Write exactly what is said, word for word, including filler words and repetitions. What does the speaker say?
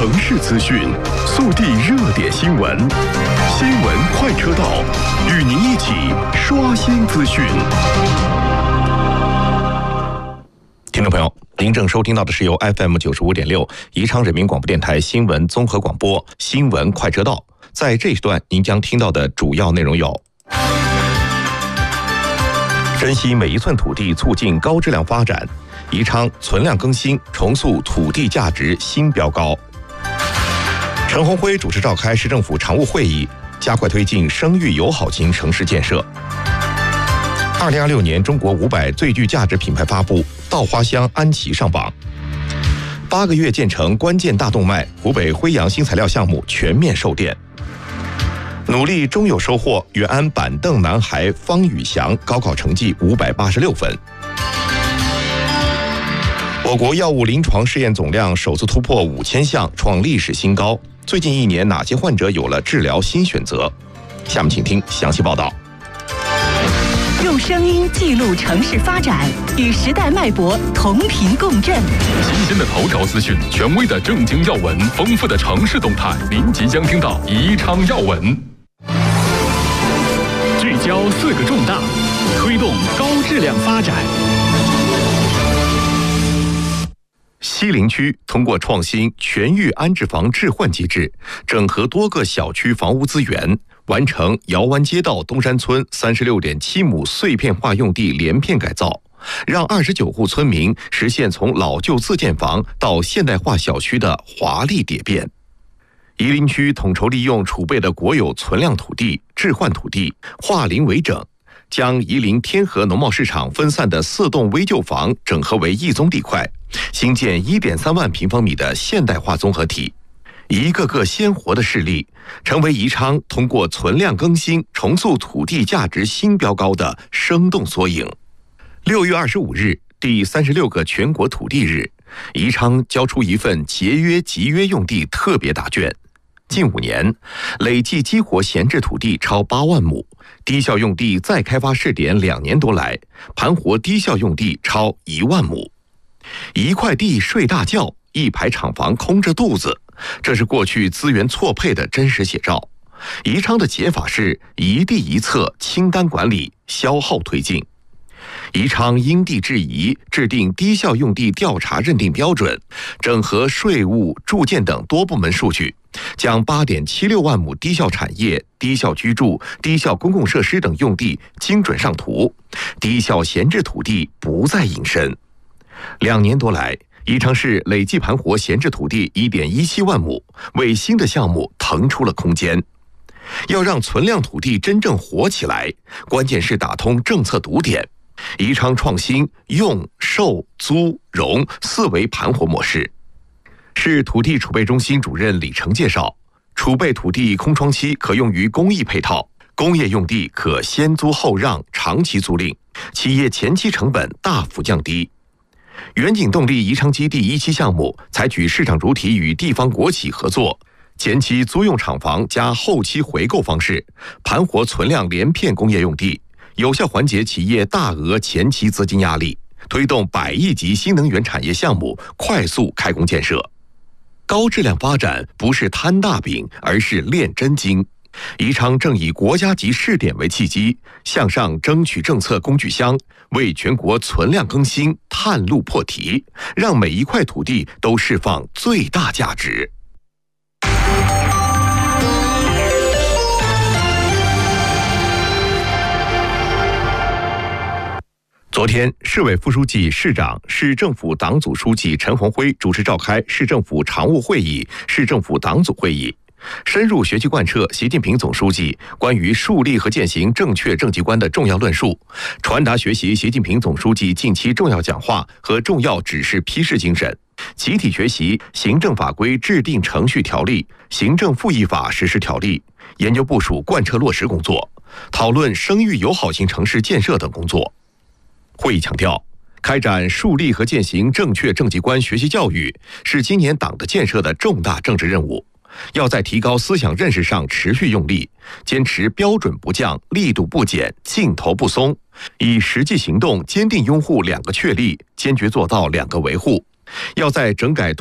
城市资讯，速递热点新闻，新闻快车道，与您一起刷新资讯。听众朋友，您正收听到的是由 F M 九十五点六宜昌人民广播电台新闻综合广播新闻快车道。在这一段，您将听到的主要内容有：珍惜每一寸土地，促进高质量发展。宜昌存量更新，重塑土地价值新标高。陈鸿辉主持召开市政府常务会议，加快推进生育友好型城市建设。二零二六年中国五百最具价值品牌发布，稻花香安琪上榜。八个月建成关键大动脉，湖北辉阳新材料项目全面售电。努力终有收获，远安板凳男孩方宇翔高考成绩五百八十六分。我国药物临床试验总量首次突破五千项，创历史新高。最近一年，哪些患者有了治疗新选择？下面请听详细报道。 用声音记录城市发展，与时代脉搏同频共振。 新鲜的头条资讯，权威的正经要闻，丰富的城市动态，您即将听到宜昌要闻。聚焦四个重大，推动高质量发展。 西陵区通过创新全域安置房置换机制，整合多个小区房屋资源，完成姚湾街道东山村三十六点七亩碎片化用地连片改造，让二十九户村民实现从老旧自建房到现代化小区的华丽蝶变。宜林区统筹利用储备的国有存量土地置换土地，化零为整，将宜林天河农贸市场分散的四栋危旧房整合为一宗地块，兴建 一点三万平方米的现代化综合体。一个个鲜活的事例，成为宜昌通过存量更新重塑土地价值新标高的生动缩影。六月二十五日，第三十六个全国土地日，宜昌交出一份节约集约用地特别答卷。近五年，累计激活闲置土地超八万亩，低效用地再开发试点两年多来，盘活低效用地超一万亩。一块地睡大觉，一排厂房空着肚子，这是过去资源错配的真实写照。宜昌的解法是一地一策清单管理，消耗推进。宜昌因地制宜，制定低效用地调查认定标准，整合税务、住建等多部门数据，将 八点七六万亩低效产业、低效居住、低效公共设施等用地精准上图，低效闲置土地不再隐身。两年多来，宜昌市累计盘活闲置土地 一点一七万亩，为新的项目腾出了空间。要让存量土地真正活起来，关键是打通政策堵点。宜昌创新用、售、租、融四维盘活模式。市土地储备中心主任李成介绍，储备土地空窗期可用于公益配套，工业用地可先租后让、长期租赁，企业前期成本大幅降低。远景动力宜昌基地一期项目采取市场主体与地方国企合作，前期租用厂房加后期回购方式，盘活存量连片工业用地，有效缓解企业大额前期资金压力，推动百亿级新能源产业项目快速开工建设。高质量发展不是摊大饼，而是炼真金。宜昌正以国家级试点为契机，向上争取政策工具箱，为全国存量更新探路破题，让每一块土地都释放最大价值。昨天，市委副书记、市长、市政府党组书记陈鸿辉主持召开市政府常务会议、市政府党组会议，深入学习贯彻习近平总书记关于树立和践行正确政绩观的重要论述，传达学习习近平总书记近期重要讲话和重要指示批示精神，集体学习行政法规制定程序条例、行政复议法实施条例，研究部署贯彻落实工作，讨论生育友好型城市建设等工作。会议强调，开展树立和践行正确政绩观学习教育是今年党的建设的重大政治任务，要在提高思想认识上持续用力，坚持标准不降、力度不减、劲头不松，以实际行动坚定拥护两个确立，坚决做到两个维护。要在整改